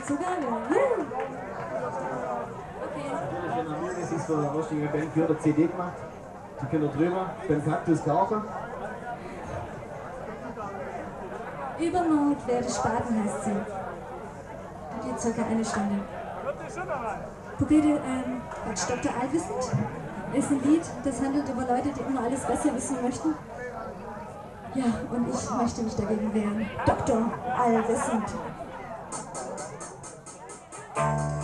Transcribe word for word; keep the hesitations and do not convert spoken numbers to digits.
mit Zugabe. Okay. Natürlich, wenn man das ist von der Rostinger Band für der C D gemacht. Die können drüber beim Kaktus kaufen. Übermord werde Spaten heißt sie. Geht circa eine Stunde. Pupede, ähm, Quatsch, Doktor Allwissend ist ein Lied, das handelt über Leute, die immer alles besser wissen möchten. Ja, und ich möchte mich dagegen wehren. Doktor Allwissend.